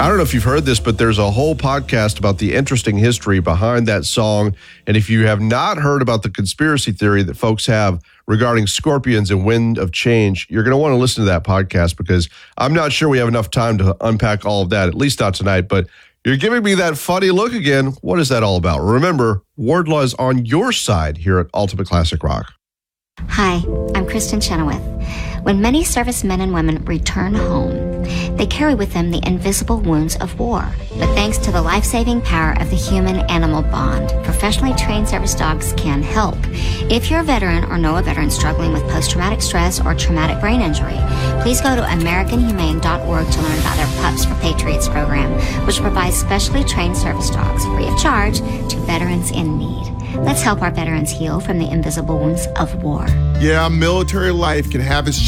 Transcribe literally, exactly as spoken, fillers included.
I don't know if you've heard this, but there's a whole podcast about the interesting history behind that song. And if you have not heard about the conspiracy theory that folks have regarding scorpions and wind of change, you're going to want to listen to that podcast, because I'm not sure we have enough time to unpack all of that, at least not tonight. But you're giving me that funny look again. What is that all about? Remember, Wardlaw is on your side here at Ultimate Classic Rock. Hi, I'm Kristen Chenoweth. When many servicemen and women return home, they carry with them the invisible wounds of war. But thanks to the life-saving power of the human-animal bond, professionally trained service dogs can help. If you're a veteran or know a veteran struggling with post-traumatic stress or traumatic brain injury, please go to American Humane dot org to learn about their Pups for Patriots program, which provides specially trained service dogs free of charge to veterans in need. Let's help our veterans heal from the invisible wounds of war. Yeah, military life can have its